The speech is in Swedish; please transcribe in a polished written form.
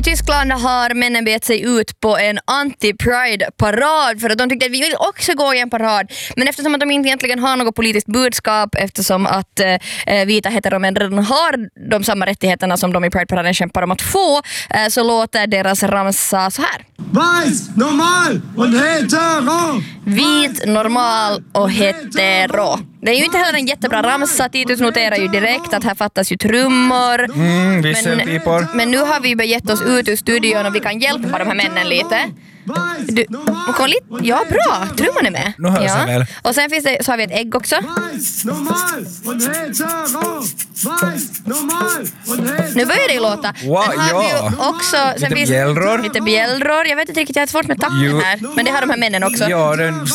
Tyskland har männen begett sig ut på en anti-pride-parad för att de tyckte att vi vill också gå i en parad. Men eftersom att de inte egentligen har något politiskt budskap, eftersom att vita heteromän redan har de samma rättigheterna som de i Pride-paraden kämpar om att få, så låter deras ramsa så här. Weiß, normal und hetero. Vit, normal och hetero. Det är ju inte heller en jättebra ramsa. Titus noterar ju direkt att här fattas ju trummor. Men nu har vi begett oss ut ur studion och vi kan hjälpa de här männen lite. Du, kom lite. Ja, bra. Trumman är med. Nu hörs jag väl. Och sen finns det, så har vi ett ägg också. Nu börjar det ju låta. Wow, ja. Också, sen lite finns bjällror. Lite bjällror. Jag vet inte riktigt, jag har svårt med takten här. Men det har de här männen också. Ja, den